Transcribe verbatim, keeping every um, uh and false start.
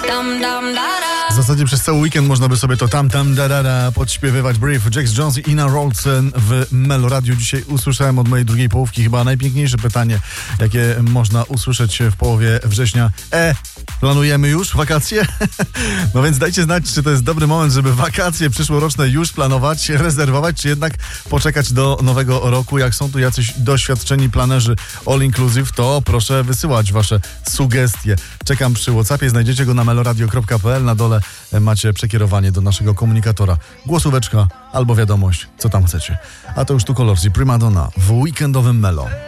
W zasadzie przez cały weekend można by sobie to tam, tam, da, da, da podśpiewywać. Brief, Jax Jones i Ina Rolson w Melo Radio. Dzisiaj usłyszałem od mojej drugiej połówki chyba najpiękniejsze pytanie, jakie można usłyszeć w połowie września. E, planujemy już wakacje? No więc dajcie znać, czy to jest dobry moment, żeby wakacje przyszłoroczne już planować, rezerwować, czy jednak poczekać do nowego roku. Jak są tu jacyś doświadczeni planerzy all inclusive, to proszę wysyłać wasze sugestie. Czekam przy WhatsAppie, znajdziecie go na meloradio kropka pe el. Na dole macie przekierowanie do naszego komunikatora. Głosóweczka albo wiadomość, co tam chcecie. A to już tu Colors i Primadonna w weekendowym Melo.